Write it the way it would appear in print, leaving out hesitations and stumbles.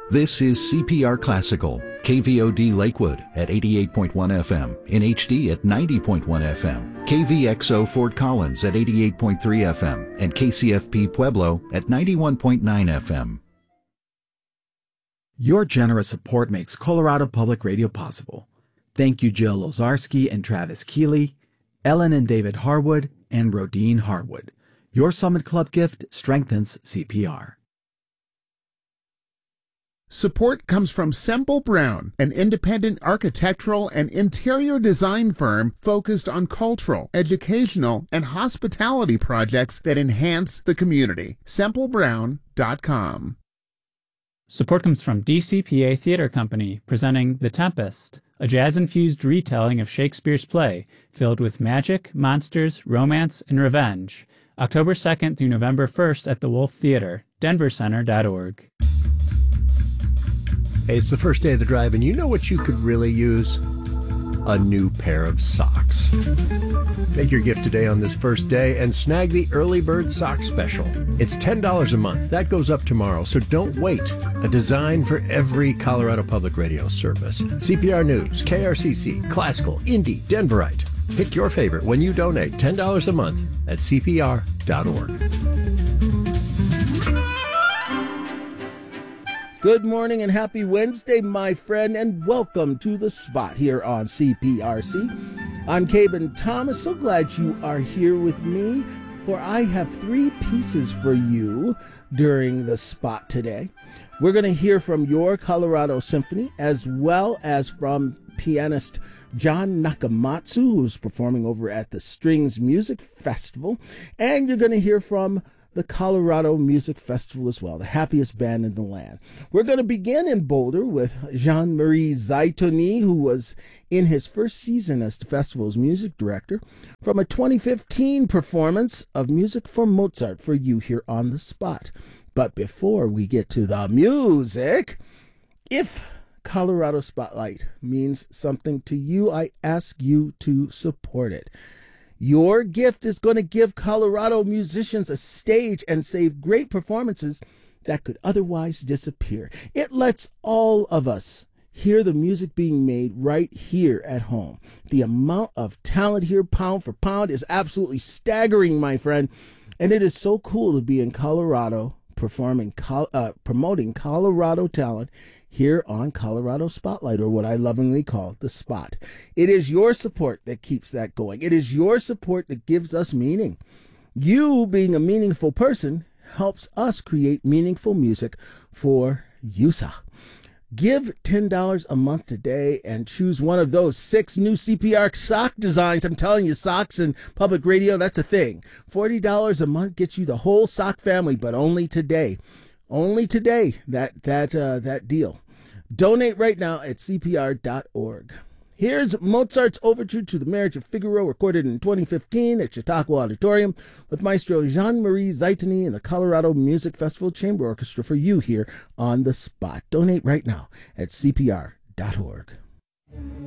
This is CPR Classical, KVOD Lakewood at 88.1 FM, in HD at 90.1 FM, KVXO Fort Collins at 88.3 FM, and KCFP Pueblo at 91.9 FM. Your generous support makes Colorado Public Radio possible. Thank you, Jill Ozarski and Travis Keeley, Ellen and David Harwood, and Rodine Harwood. Your Summit Club gift strengthens CPR. Support comes from Semple Brown, an independent architectural and interior design firm focused on cultural, educational, and hospitality projects that enhance the community. SempleBrown.com. Support comes from DCPA Theater Company, presenting The Tempest, a jazz-infused retelling of Shakespeare's play filled with magic, monsters, romance, and revenge. October 2nd through November 1st at the Wolf Theater, denvercenter.org. Hey, it's the first day of the drive, and you know what you could really use? A new pair of socks. Make your gift today on this first day and snag the Early Bird Sock Special. It's $10 a month. That goes up tomorrow, so don't wait. A design for every Colorado Public Radio service. CPR News, KRCC, Classical, Indie, Denverite. Pick your favorite when you donate $10 a month at CPR.org. Good morning and happy Wednesday, my friend, and welcome to The Spot here on CPRC. I'm Caben Thomas. So glad you are here with me, for I have 3 pieces for you during The Spot today. We're going to hear from Your Colorado Symphony, as well as from pianist John Nakamatsu, who's performing over at the Strings Music Festival. And you're going to hear from the Colorado Music Festival as well, the happiest band in the land. We're going to begin in Boulder with Jean-Marie Zaitoni, who was in his first season as the festival's music director, from a 2015 performance of Music for Mozart for you here on The Spot. But before we get to the music, if Colorado Spotlight means something to you, I ask you to support it. Your gift is going to give Colorado musicians a stage and save great performances that could otherwise disappear. It lets all of us hear the music being made right here at home. The amount of talent here, pound for pound, is absolutely staggering, my friend. And it is so cool to be in Colorado promoting Colorado talent here on Colorado Spotlight, or what I lovingly call The Spot. It is your support that keeps that going. It is your support that gives us meaning. You, being a meaningful person, helps us create meaningful music for USA. Give $10 a month today and choose one of those 6 new CPR sock designs. I'm telling you, socks and public radio, that's a thing. $40 a month gets you the whole sock family, but only today. Only today, that deal. Donate right now at CPR.org. Here's Mozart's Overture to the Marriage of Figaro, recorded in 2015 at Chautauqua Auditorium with Maestro Jean-Marie Zaitoni and the Colorado Music Festival Chamber Orchestra for you here on The Spot. Donate right now at CPR.org.